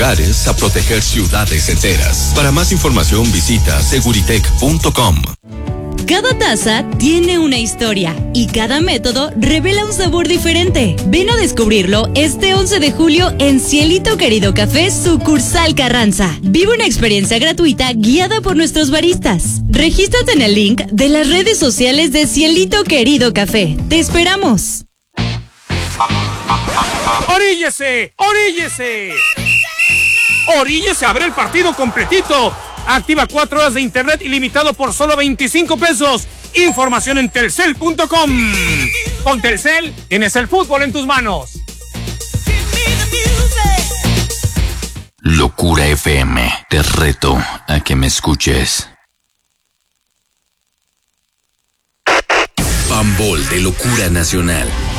a proteger ciudades enteras. Para más información visita seguritech.com. Cada taza tiene una historia y cada método revela un sabor diferente. Ven a descubrirlo este 11 de julio en Cielito Querido Café, sucursal Carranza. Vive una experiencia gratuita guiada por nuestros baristas. Regístrate en el link de las redes sociales de Cielito Querido Café. ¡Te esperamos! ¡Oríllese! ¡Oríllese! ¡Oríllese a ver el partido completito! Activa 4 horas de internet ilimitado por solo 25 pesos. Información en telcel.com. Con Telcel tienes el fútbol en tus manos. Locura FM, te reto a que me escuches. Pambol de Locura Nacional.